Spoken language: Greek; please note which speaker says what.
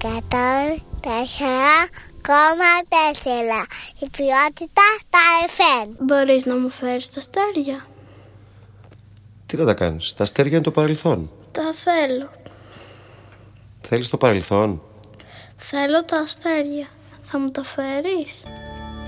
Speaker 1: 104,4. Η ποιότητα τα FM.
Speaker 2: Μπορείς να μου φέρεις τα αστέρια?
Speaker 3: Τι να τα κάνεις? Τα αστέρια είναι το παρελθόν.
Speaker 2: Τα θέλω.
Speaker 3: Θέλεις το παρελθόν?
Speaker 2: Θέλω τα αστέρια. Θα μου τα φέρεις?